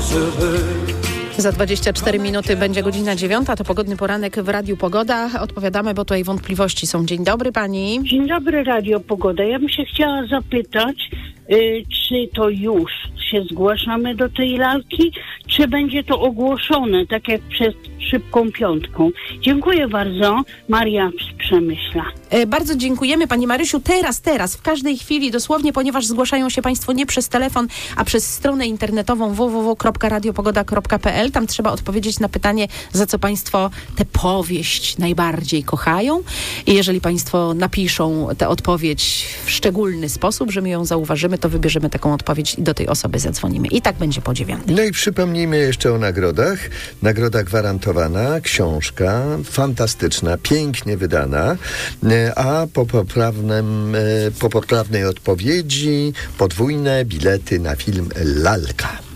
Za 24 minuty będzie godzina 9, to pogodny poranek w Radiu Pogoda. Odpowiadamy, bo tutaj wątpliwości są. Dzień dobry pani. Dzień dobry, Radio Pogoda. Ja bym się chciała zapytać, czy to już się zgłaszamy do tej lalki, czy będzie to ogłoszone, tak jak przed Szybką Piątką. Dziękuję bardzo. Maria z Przemyśla. Bardzo dziękujemy pani Marysiu. Teraz, w każdej chwili dosłownie, ponieważ zgłaszają się państwo nie przez telefon, a przez stronę internetową www.radiopogoda.pl. Tam trzeba odpowiedzieć na pytanie, za co państwo tę powieść najbardziej kochają. I jeżeli państwo napiszą tę odpowiedź w szczególny sposób, że my ją zauważymy, to wybierzemy taką odpowiedź i do tej osoby zadzwonimy. I tak będzie po 9. No i przypomnijmy jeszcze o nagrodach. Nagroda gwarantowana, książka fantastyczna, pięknie wydana, a po poprawnej odpowiedzi podwójne bilety na film Lalka.